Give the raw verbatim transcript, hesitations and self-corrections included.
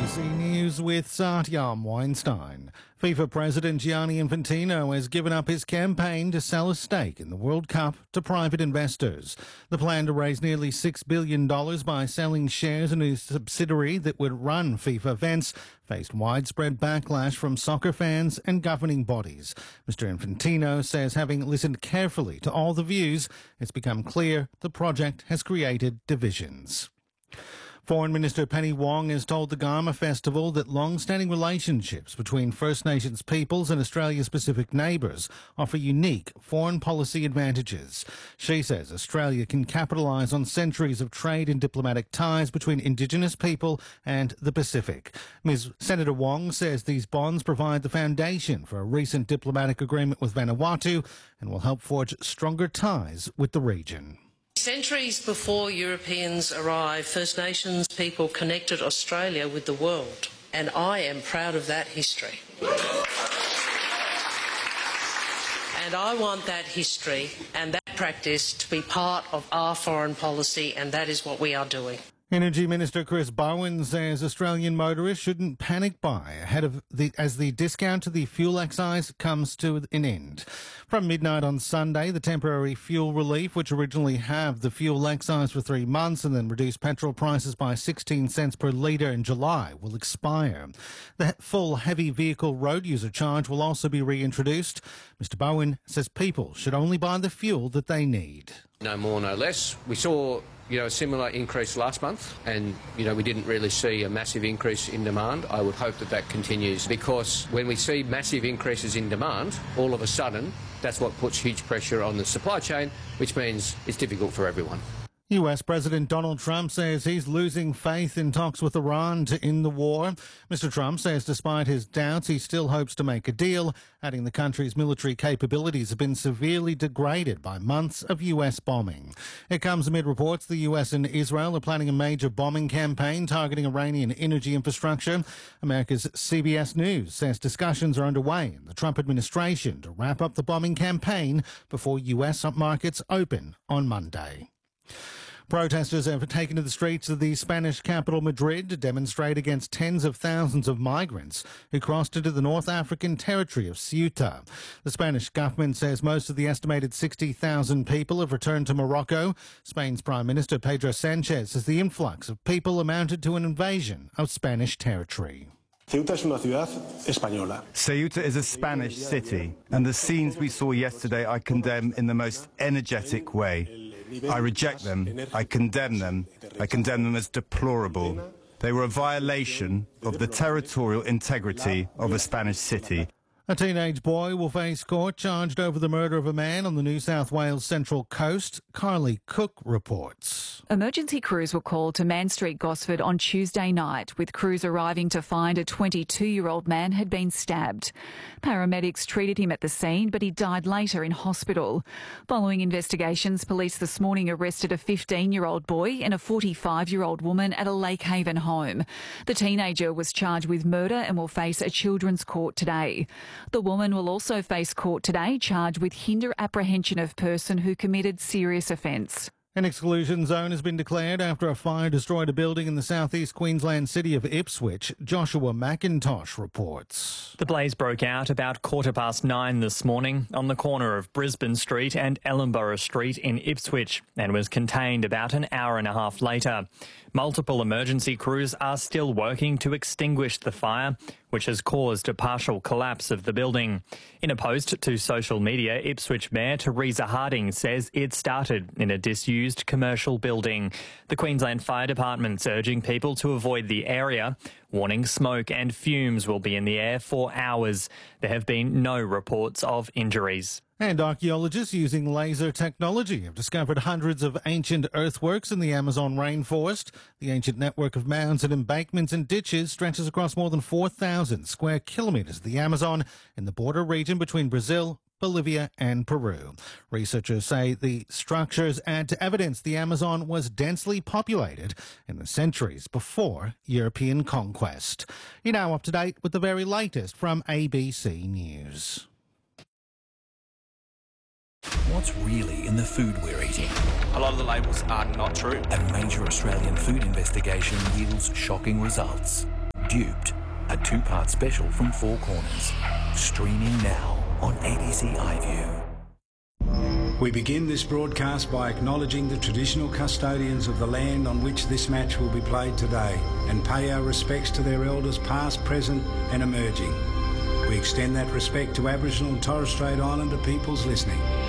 A B C News with Satyam Weinstein. FIFA President Gianni Infantino has given up his campaign to sell a stake in the World Cup to private investors. The plan to raise nearly six billion dollars by selling shares in a subsidiary that would run FIFA events faced widespread backlash from soccer fans and governing bodies. Mister Infantino says having listened carefully to all the views, it's become clear the project has created divisions. Foreign Minister Penny Wong has told the Garma Festival that long-standing relationships between First Nations peoples and Australia's Pacific neighbours offer unique foreign policy advantages. She says Australia can capitalise on centuries of trade and diplomatic ties between Indigenous people and the Pacific. Miz Senator Wong says these bonds provide the foundation for a recent diplomatic agreement with Vanuatu and will help forge stronger ties with the region. Centuries before Europeans arrived, First Nations people connected Australia with the world, and I am proud of that history. And I want that history and that practice to be part of our foreign policy, and that is what we are doing. Energy Minister Chris Bowen says Australian motorists shouldn't panic buy ahead of the as the discount to the fuel excise comes to an end. From midnight on Sunday, the temporary fuel relief, which originally halved the fuel excise for three months and then reduced petrol prices by sixteen cents per litre in July, will expire. The full heavy vehicle road user charge will also be reintroduced. Mister Bowen says people should only buy the fuel that they need. No more, no less. We saw, you know, a similar increase last month and, you know, we didn't really see a massive increase in demand. I would hope that that continues because when we see massive increases in demand, all of a sudden, that's what puts huge pressure on the supply chain, which means it's difficult for everyone. U S President Donald Trump says he's losing faith in talks with Iran to end the war. Mister Trump says despite his doubts, he still hopes to make a deal, adding the country's military capabilities have been severely degraded by months of U S bombing. It comes amid reports the U S and Israel are planning a major bombing campaign targeting Iranian energy infrastructure. America's C B S News says discussions are underway in the Trump administration to wrap up the bombing campaign before U S markets open on Monday. Protesters have taken to the streets of the Spanish capital Madrid to demonstrate against tens of thousands of migrants who crossed into the North African territory of Ceuta. The Spanish government says most of the estimated sixty thousand people have returned to Morocco. Spain's Prime Minister Pedro Sanchez says the influx of people amounted to an invasion of Spanish territory. Ceuta es una ciudad española. Ceuta is a Spanish city, and the scenes we saw yesterday I condemn in the most energetic way. I reject them, I condemn them, I condemn them as deplorable. They were a violation of the territorial integrity of a Spanish city. A teenage boy will face court charged over the murder of a man on the New South Wales Central Coast. Carly Cook reports. Emergency crews were called to Man Street, Gosford on Tuesday night, with crews arriving to find a twenty-two-year-old man had been stabbed. Paramedics treated him at the scene, but he died later in hospital. Following investigations, police this morning arrested a fifteen-year-old boy and a forty-five-year-old woman at a Lake Haven home. The teenager was charged with murder and will face a children's court today. The woman will also face court today, charged with hinder apprehension of person who committed serious offence. An exclusion zone has been declared after a fire destroyed a building in the southeast Queensland city of Ipswich. Joshua McIntosh reports. The blaze broke out about quarter past nine this morning on the corner of Brisbane Street and Ellenborough Street in Ipswich and was contained about an hour and a half later. Multiple emergency crews are still working to extinguish the fire, which has caused a partial collapse of the building. In a post to social media, Ipswich Mayor Teresa Harding says it started in a disused commercial building. The Queensland Fire Department's urging people to avoid the area, warning smoke and fumes will be in the air for hours. There have been no reports of injuries. And archaeologists using laser technology have discovered hundreds of ancient earthworks in the Amazon rainforest. The ancient network of mounds and embankments and ditches stretches across more than four thousand square kilometres of the Amazon in the border region between Brazil, Bolivia and Peru. Researchers say the structures add to evidence the Amazon was densely populated in the centuries before European conquest. You're now up to date with the very latest from A B C News. What's really in the food we're eating? A lot of the labels are not true. A major Australian food investigation yields shocking results. Duped, a two-part special from Four Corners. Streaming now on A B C iView. We begin this broadcast by acknowledging the traditional custodians of the land on which this match will be played today and pay our respects to their elders past, present and emerging. We extend that respect to Aboriginal and Torres Strait Islander peoples listening.